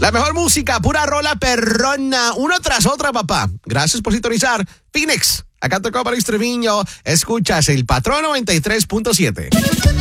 La mejor música, pura rola perrona, una tras otra, papá. Gracias por sintonizar. Phoenix, acá tocó para Treviño. Escuchas el Patrón 93.7.